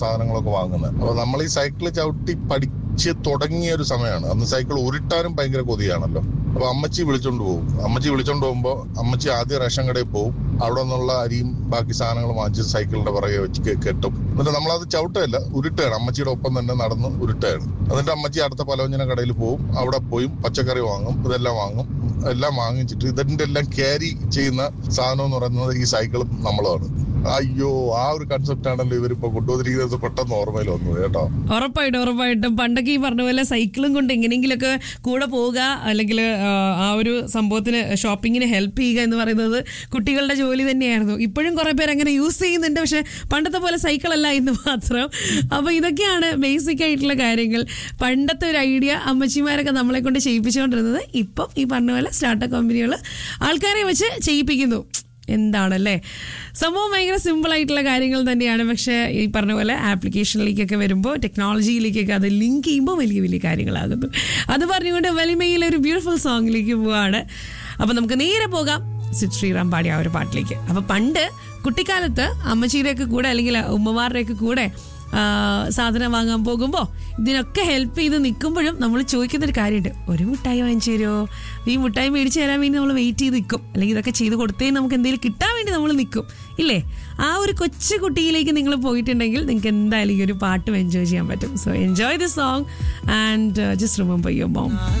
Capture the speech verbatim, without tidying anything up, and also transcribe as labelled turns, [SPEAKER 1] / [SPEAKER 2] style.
[SPEAKER 1] സാധനങ്ങളൊക്കെ വാങ്ങുന്നത്. അപ്പൊ നമ്മൾ ഈ സൈക്കിൾ ചവിട്ടി പഠിച്ച് തുടങ്ങിയ ഒരു സമയമാണ്. അന്ന് സൈക്കിൾ ഉരുട്ടാനും ഭയങ്കര കൊതിയാണല്ലോ. അപ്പൊ അമ്മച്ചി വിളിച്ചോണ്ട് പോകും. അമ്മച്ചി വിളിച്ചോണ്ട് പോകുമ്പോ അമ്മച്ചി ആദ്യം റേഷൻ കടയിൽ പോകും. അവിടെ നിന്നുള്ള അരിയും ബാക്കി സാധനങ്ങൾ വാങ്ങിച്ച് സൈക്കിളിന്റെ പുറകെ വെച്ച് കെട്ടും. എന്നിട്ട് നമ്മളത് ചവിട്ടല്ല, ഉരുട്ടുകയാണ്. അമ്മച്ചിയുടെ ഒപ്പം തന്നെ നടന്ന് ഉരുട്ടുകയാണ്. എന്നിട്ട് അമ്മച്ചി അടുത്ത പലവ്യഞ്ജന കടയിൽ പോകും. അവിടെ പോയി പച്ചക്കറി വാങ്ങും, ഇതെല്ലാം വാങ്ങും. എല്ലാം വാങ്ങിച്ചിട്ട് ഇതിന്റെ എല്ലാം ക്യാരി ചെയ്യുന്ന സാധനം എന്ന് പറയുന്നത് ഈ സൈക്കിളും നമ്മളുമാണ്. അയ്യോ, ആ ഒരു കൺസെപ്റ്റ് ആണല്ലോ ഇവരിപ്പോ കൊണ്ടുവന്നിരിക്കുന്നത്. പെട്ടെന്ന് ഓർമ്മയിൽ വന്നു കേട്ടോ.
[SPEAKER 2] ഉറപ്പായിട്ടും ഉറപ്പായിട്ടും പണ്ടൊക്കെ ഈ പറഞ്ഞ പോലെ സൈക്കിളും കൊണ്ട് എങ്ങനെയെങ്കിലൊക്കെ കൂടെ പോവുക, അല്ലെങ്കിൽ ആ ഒരു സംഭവത്തിന് ഷോപ്പിങ്ങിന് ഹെൽപ്പ് ചെയ്യുക എന്ന് പറയുന്നത് കുട്ടികളുടെ ജോലി തന്നെയായിരുന്നു. ഇപ്പോഴും കുറെ പേര് അങ്ങനെ യൂസ് ചെയ്യുന്നുണ്ട്, പക്ഷെ പണ്ടത്തെ പോലെ സൈക്കിളല്ല എന്ന് മാത്രം. അപ്പൊ ഇതൊക്കെയാണ് ബേസിക് ആയിട്ടുള്ള കാര്യങ്ങൾ. പണ്ടത്തെ ഒരു ഐഡിയ അമ്മച്ചിമാരൊക്കെ നമ്മളെ കൊണ്ട് ചെയ്യിപ്പിച്ചുകൊണ്ടിരുന്നത് ഇപ്പം ഈ പറഞ്ഞ പോലെ സ്റ്റാർട്ടപ്പ് കമ്പനികൾ ആൾക്കാരെ വെച്ച് ചെയ്യിപ്പിക്കുന്നു. എന്താണല്ലേ സംഭവം. ഭയങ്കര സിമ്പിൾ ആയിട്ടുള്ള കാര്യങ്ങൾ തന്നെയാണ്. പക്ഷേ ഈ പറഞ്ഞ പോലെ ആപ്ലിക്കേഷനിലേക്കൊക്കെ വരുമ്പോൾ, ടെക്നോളജിയിലേക്കൊക്കെ അത് ലിങ്ക് ചെയ്യുമ്പോൾ വലിയ വലിയ കാര്യങ്ങളാകുന്നു. അത് പറഞ്ഞുകൊണ്ട് വലിമയിലെ ഒരു ബ്യൂട്ടിഫുൾ സോങ്ങിലേക്ക് പോവാണ്. അപ്പം നമുക്ക് നേരെ പോകാം സിദ് ശ്രീറാം പാടിയ ആ ഒരു പാട്ടിലേക്ക്. അപ്പം പണ്ട് കുട്ടിക്കാലത്ത് അമ്മച്ചിയുടെയൊക്കെ കൂടെ അല്ലെങ്കിൽ ഉമ്മമാരുടെയൊക്കെ കൂടെ സാധനം വാങ്ങാൻ പോകുമ്പോൾ ഇതിനൊക്കെ ഹെൽപ്പ് ചെയ്ത് നിൽക്കുമ്പോഴും നമ്മൾ ചോദിക്കുന്നൊരു കാര്യമുണ്ട്, ഒരു മിഠായി വാങ്ങിച്ചു തരുമോ? ഈ മിഠായി മേടിച്ച് തരാൻ വേണ്ടി നമ്മൾ വെയിറ്റ് ചെയ്ത് നിൽക്കും. അല്ലെങ്കിൽ ഇതൊക്കെ ചെയ്ത് കൊടുത്തേ നമുക്ക് എന്തെങ്കിലും കിട്ടാൻ വേണ്ടി നമ്മൾ നിൽക്കും, ഇല്ലേ? ആ ഒരു കൊച്ചു കുട്ടിയിലേക്ക് നിങ്ങൾ പോയിട്ടുണ്ടെങ്കിൽ നിങ്ങൾക്ക് എന്തായാലും ഈ ഒരു പാട്ടും എൻജോയ് ചെയ്യാൻ പറ്റും. So enjoy the song and just remember your mom.